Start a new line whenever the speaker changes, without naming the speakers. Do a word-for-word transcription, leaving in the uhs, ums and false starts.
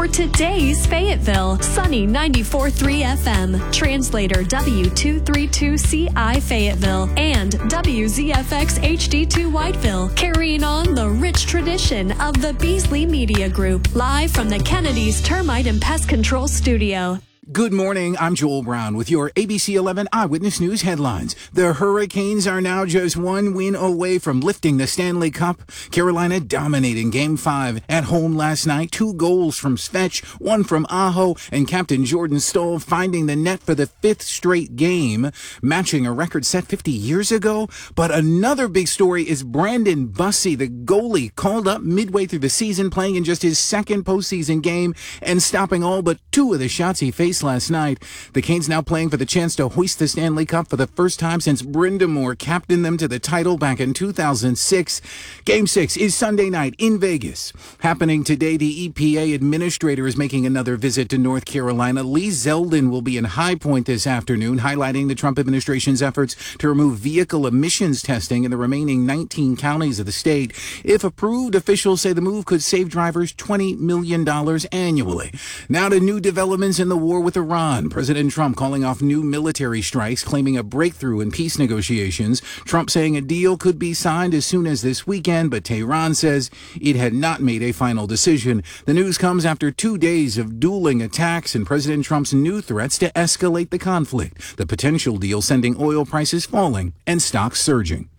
for today's Fayetteville. Sunny ninety-four point three F M. Translator W two thirty-two C I Fayetteville. And W Z F X H D two Whiteville. Carrying on the rich tradition of the Beasley Media Group. Live from the Kennedy's Termite and Pest Control Studio.
Good morning, I'm Joel Brown with your A B C eleven Eyewitness News headlines. The Hurricanes are now just one win away from lifting the Stanley Cup. Carolina dominating Game five at home last night. Two goals from Svetch, one from Aho, and Captain Jordan Stoll finding the net for the fifth straight game, matching a record set fifty years ago. But another big story is Brandon Bussey, the goalie, called up midway through the season, playing in just his second postseason game and stopping all but two of the shots he faced last night. The Canes now playing for the chance to hoist the Stanley Cup for the first time since Brind'Amour captained them to the title back in two thousand six. Game six is Sunday night in Vegas. Happening today, the E P A administrator is making another visit to North Carolina. Lee Zeldin will be in High Point this afternoon, highlighting the Trump administration's efforts to remove vehicle emissions testing in the remaining nineteen counties of the state. If approved, officials say the move could save drivers twenty million dollars annually. Now to new developments in the war with Iran. President Trump calling off new military strikes, claiming a breakthrough in peace negotiations. Trump saying a deal could be signed as soon as this weekend, but Tehran says it had not made a final decision. The news comes after two days of dueling attacks and President Trump's new threats to escalate the conflict. The potential deal sending oil prices falling and stocks surging.